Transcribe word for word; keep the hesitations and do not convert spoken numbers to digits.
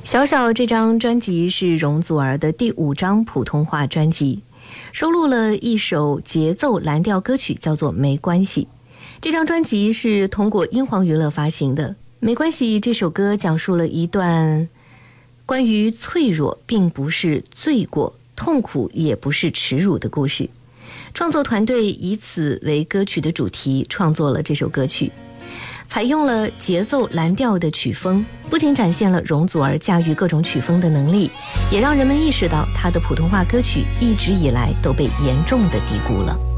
小小这张专辑是容祖儿的第五张普通话专辑，收录了一首节奏蓝调歌曲，叫做《没关系》。这张专辑是通过英皇娱乐发行的。《没关系》这首歌讲述了一段关于脆弱并不是罪过，痛苦也不是耻辱的故事。创作团队以此为歌曲的主题，创作了这首歌曲，采用了节奏蓝调的曲风，不仅展现了容祖儿驾驭各种曲风的能力，也让人们意识到她的普通话歌曲一直以来都被严重的低估了。